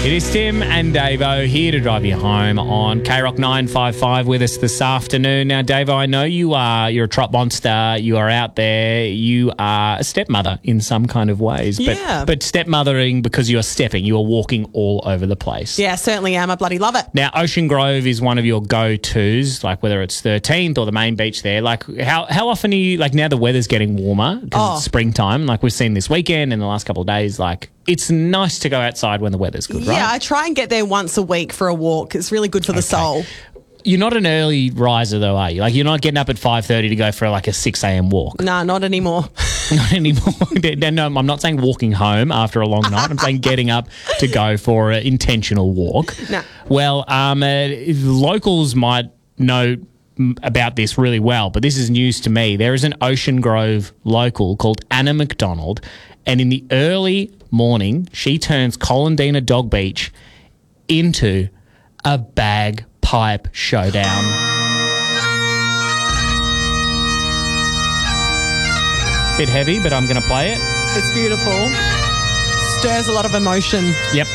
It is Tim and Davo here to drive you home on K-Rock 955 with us this afternoon. Now, Davo, I know you're a trot monster. You are out there. You are a stepmother in some kind of ways. Yeah. But stepmothering because you are stepping. You are walking all over the place. Yeah, certainly am. I bloody love it. Now, Ocean Grove is one of your go-tos, like whether it's 13th or the main beach there. Like how often are you, like now the weather's getting warmer because it's springtime, like we've seen this weekend and the last couple of days, like it's nice to go outside when the weather's good, right? Yeah, I try and get there once a week for a walk. It's really good for the soul. You're not an early riser though, are you? Like you're not getting up at 5:30 to go for like a 6 a.m. walk. No, not anymore. Not anymore. No, I'm not saying walking home after a long night. I'm saying getting up to go for an intentional walk. No. Well, locals might know about this really well, but this is news to me. There is an Ocean Grove local called Anna McDonald, and in the early morning, she turns Colandina Dog Beach into a bagpipe showdown. Bit heavy, but I'm going to play it. It's beautiful. Stirs a lot of emotion. Yep.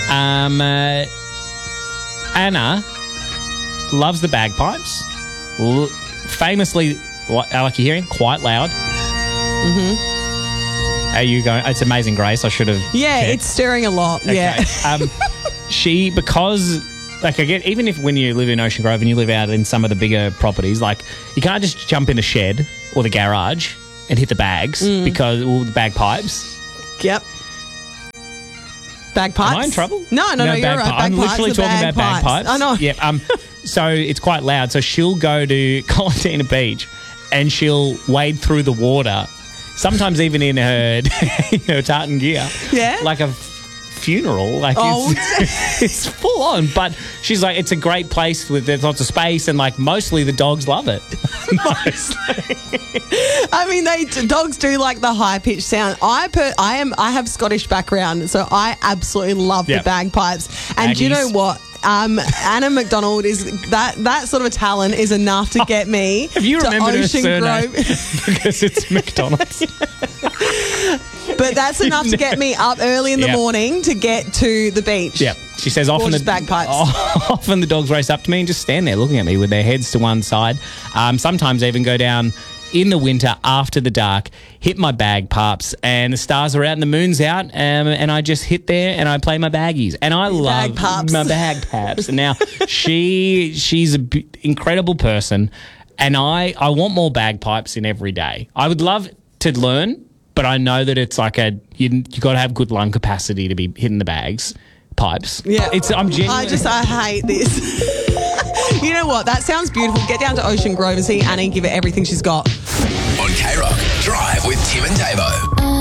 Anna loves the bagpipes. Famously, like you're hearing, quite loud. Mm-hmm. Are you going? It's Amazing Grace. I should have. Yeah, checked. it's stirring a lot. Okay. Yeah. Because I get, even if when you live in Ocean Grove and you live out in some of the bigger properties, like you can't just jump in the shed or the garage and hit the bags because all the bagpipes. Yep. Bagpipes? Am I in trouble? No, you're right. I'm literally talking about bagpipes. I know. Yeah. So it's quite loud. So she'll go to Colandina Beach and she'll wade through the water, sometimes even in her tartan gear. Yeah. Like a funeral. Like it's full on. But she's like, it's a great place with there's lots of space and like mostly the dogs love it. I mean, dogs do like the high pitched sound. I have Scottish background, so I absolutely love the bagpipes. And do you know what? Anna McDonald is that sort of a talent is enough to get me Have you to remembered her Ocean surname? Grove. Because it's McDonald's. But that's enough to get me up early in the morning to get to the beach. Yeah. She says often often the dogs race up to me and just stand there looking at me with their heads to one side. Sometimes even go down in the winter after the dark, hit my bagpipes and the stars are out and the moon's out and I just hit there and I play my baggies. And I love my bagpipes. And now she's an incredible person and I want more bagpipes in every day. I would love to learn, but I know that it's like you got to have good lung capacity to be hitting the pipes. Yeah. I'm genuine. I hate this. You know what? That sounds beautiful. Get down to Ocean Grove and see Annie give it everything she's got. On K-Rock, drive with Tim and Davo.